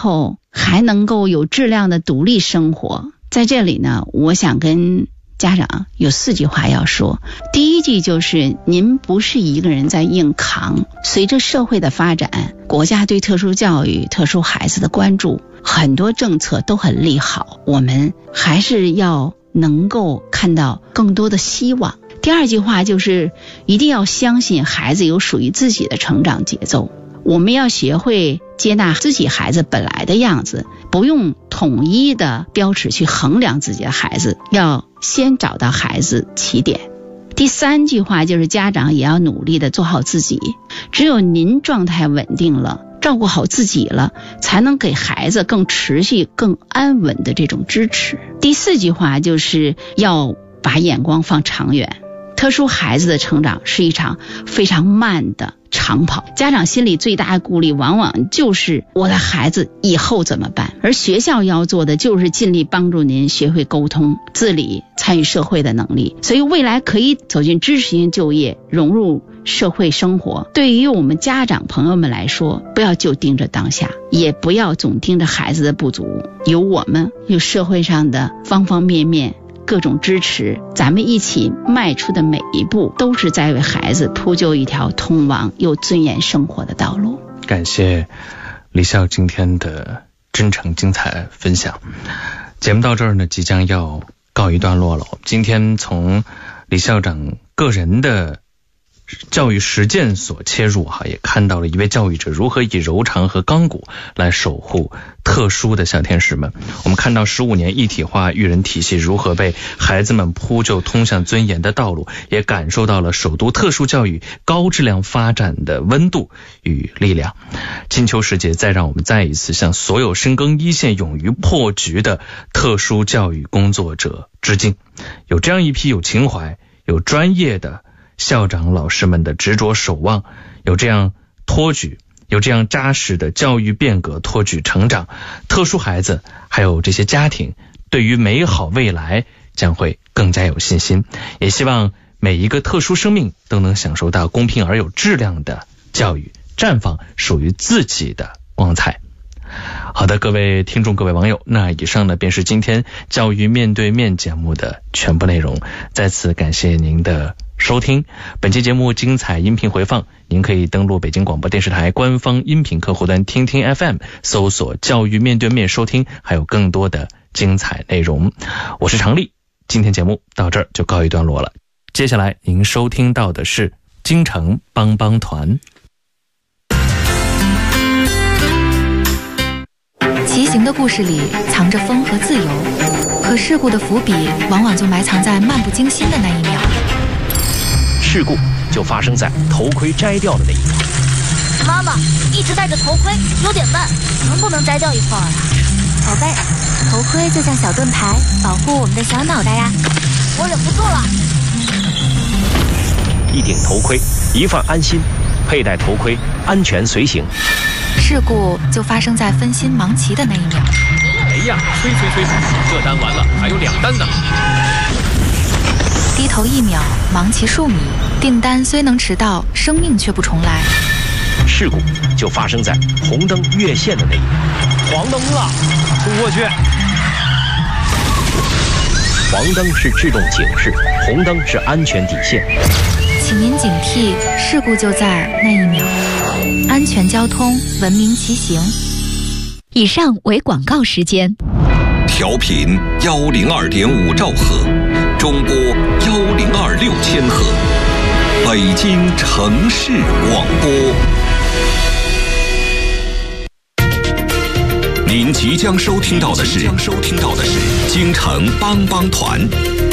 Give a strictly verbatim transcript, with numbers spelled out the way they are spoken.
后还能够有质量的独立生活。在这里呢，我想跟家长有四句话要说。第一句就是您不是一个人在硬扛，随着社会的发展，国家对特殊教育、特殊孩子的关注，很多政策都很利好，我们还是要能够看到更多的希望。第二句话就是一定要相信孩子有属于自己的成长节奏，我们要学会接纳自己孩子本来的样子，不用统一的标尺去衡量自己的孩子，要先找到孩子起点。第三句话就是家长也要努力的做好自己，只有您状态稳定了，照顾好自己了，才能给孩子更持续更安稳的这种支持。第四句话就是要把眼光放长远，特殊孩子的成长是一场非常慢的长跑，家长心里最大的顾虑往往就是我的孩子以后怎么办，而学校要做的就是尽力帮助您学会沟通、自理、参与社会的能力，所以未来可以走进知识型就业，融入社会生活。对于我们家长朋友们来说，不要就盯着当下，也不要总盯着孩子的不足，有我们有社会上的方方面面各种支持，咱们一起迈出的每一步都是在为孩子铺就一条通往有尊严生活的道路。 感谢李校今天的真诚精彩分享。节目到这儿呢，即将要告一段落了。今天从李校长个人的教育实践所切入哈，也看到了一位教育者如何以柔肠和刚骨来守护特殊的小天使们。我们看到十五年一体化育人体系如何被孩子们铺就通向尊严的道路，也感受到了首都特殊教育高质量发展的温度与力量。金秋时节，再让我们再一次向所有深耕一线、勇于破局的特殊教育工作者致敬。有这样一批有情怀、有专业的校长老师们的执着守望，有这样托举，有这样扎实的教育变革托举成长，特殊孩子还有这些家庭对于美好未来将会更加有信心。也希望每一个特殊生命都能享受到公平而有质量的教育，绽放属于自己的光彩。好的，各位听众，各位网友，那以上呢便是今天教育面对面节目的全部内容。再次感谢您的收听，本期节目精彩音频回放，您可以登录北京广播电视台官方音频客户端听听 F M， 搜索教育面对面收听，还有更多的精彩内容。我是常丽，今天节目到这儿就告一段落了。接下来您收听到的是京城帮帮团。 骑行的故事里藏着风和自由，可事故的伏笔往往就埋藏在漫不经心的那一秒。 事故就发生在头盔摘掉的那一秒。 妈妈一直戴着头盔有点慢，能不能摘掉一会儿啊？ 宝贝，头盔就像小盾牌，保护我们的小脑袋呀。 我忍不住了。 一顶头盔，一份安心，佩戴头盔，安全随行。 事故就发生在分心忙骑的那一秒。 哎呀，催催催，这单完了，还有两单呢。 低头一秒，忙骑数米，订单虽能迟到，生命却不重来。 事故就发生在红灯越线的那一秒。黄灯了，冲过去。黄灯是制动警示，红灯是安全底线。 请您警惕，事故就在那一秒。安全交通，文明骑行。 以上为广告时间。 调频幺零二点五兆赫，中波幺零二六千赫，北京城市广播。您即将收听到的是京城帮帮团。